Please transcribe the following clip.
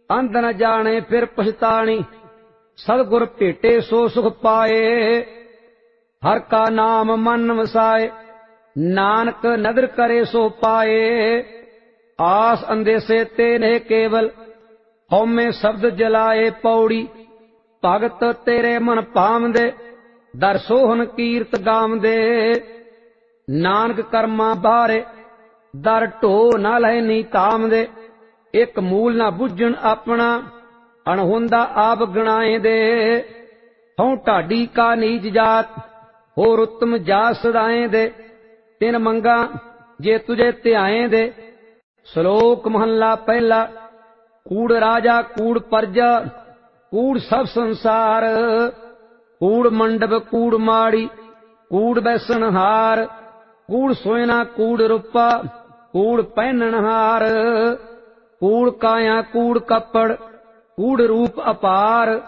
अंध न जाने फिर पछताणी। सतगुर भेटे सो सुख पाए, हर का नाम मन वसाए। नानक नदर करे सो पाए, आस अंदेसे ते ने केवल। हौमे शब्द जलाए पौड़ी, भगत तेरे मन भावदे। दर सोहन कीरत गावदे, नानक कर्मा बारे। दर ढो न लह नी तामदे, एक मूल न बुझण अपना। अणहुंदा आप गणाए दे, हूं ढाडी का नीच जात। होर उत्तम जात सदाए दे, तिन मंगा जे तुझे ध्याए दे। श्लोक महला पहला। कूड़ राजा कूड़ प्रजा, कूड़ सब संसार। कूड़ मंडप कूड़ माड़ी, कूड़ बैसनहार। कूड़ सोयना कूड़ रूपा, कूड़ पहननहार। कूड़ काया कूड़ कपड़, कूड़ रूप अपार।